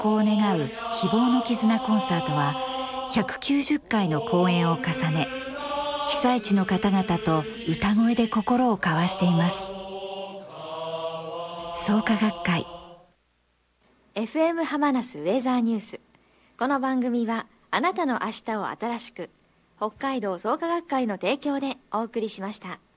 興を願う希望の絆コンサートは190回の公演を重ね、被災地の方々と歌声で心を交わしています。創価学会 FM ハマナスウェザーニュース。この番組はあなたの明日を新しく、北海道創価学会の提供でお送りしました。